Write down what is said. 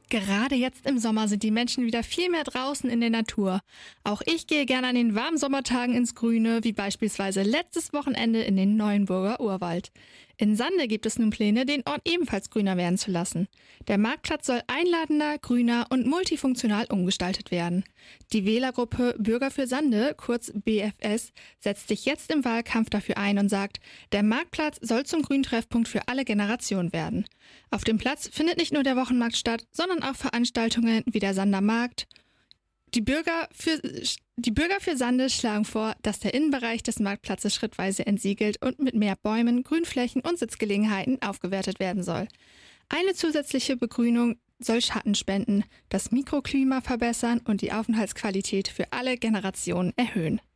Gerade jetzt im Sommer sind die Menschen wieder viel mehr draußen in der Natur. Auch ich gehe gerne an den warmen Sommertagen ins Grüne, wie beispielsweise letztes Wochenende in den Neuenburger Urwald. In Sande gibt es nun Pläne, den Ort ebenfalls grüner werden zu lassen. Der Marktplatz soll einladender, grüner und multifunktional umgestaltet werden. Die Wählergruppe Bürger für Sande, kurz BFS, setzt sich jetzt im Wahlkampf dafür ein und sagt, der Marktplatz soll zum Grüntreffpunkt für alle Generationen werden. Auf dem Platz findet nicht nur der Wochenmarkt statt, sondern auch Veranstaltungen wie der Sander Markt. Die Bürger für Sande schlagen vor, dass der Innenbereich des Marktplatzes schrittweise entsiegelt und mit mehr Bäumen, Grünflächen und Sitzgelegenheiten aufgewertet werden soll. Eine zusätzliche Begrünung soll Schatten spenden, das Mikroklima verbessern und die Aufenthaltsqualität für alle Generationen erhöhen.